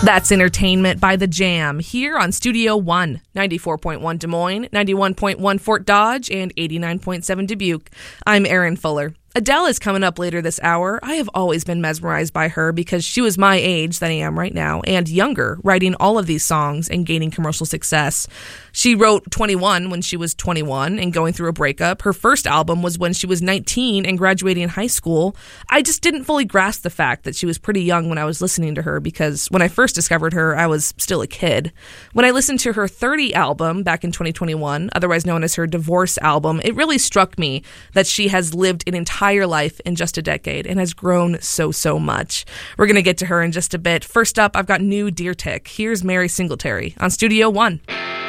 That's Entertainment by The Jam here on Studio One, 94.1 Des Moines, 91.1 Fort Dodge, and 89.7 Dubuque. I'm Erin Fuller. Adele is coming up later this hour. I have always been mesmerized by her because she was my age than I am right now and younger, writing all of these songs and gaining commercial success. She wrote 21 when she was 21 and going through a breakup. Her first album was when she was 19 and graduating high school. I just didn't fully grasp the fact that she was pretty young when I was listening to her because when I first discovered her, I was still a kid. When I listened to her 30 album back in 2021, otherwise known as her Divorce album, it really struck me that she has lived an entire life in just a decade and has grown so much. We're going to get to her in just a bit. First up, I've got new Deer Tick. Here's Mary Singletary on Studio One.